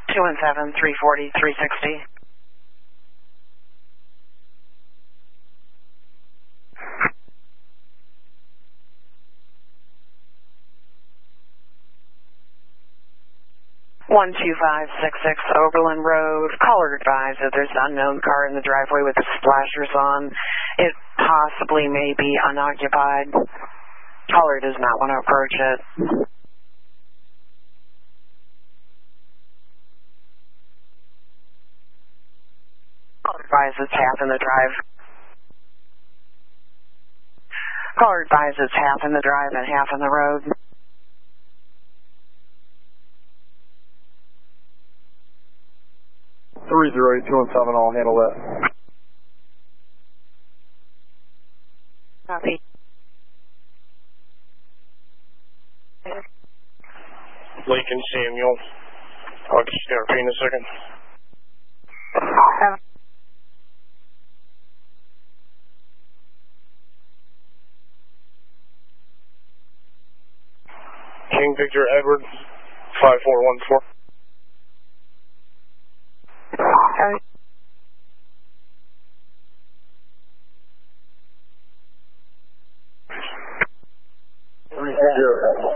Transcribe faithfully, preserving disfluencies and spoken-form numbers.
two one seven, three forty, three sixty. one two five six six Oberlin Road. Caller advised that there's an unknown car in the driveway with the splashers on. It possibly may be unoccupied. Caller does not want to approach it. Caller advised it's half in the drive. Caller advised it's half in the drive and half in the road. three zero eight two one seven, I'll handle that. Copy. Lincoln Samuel. I'll just get repeat in a second. Have King Victor Edward, five four one four. Have Three zero.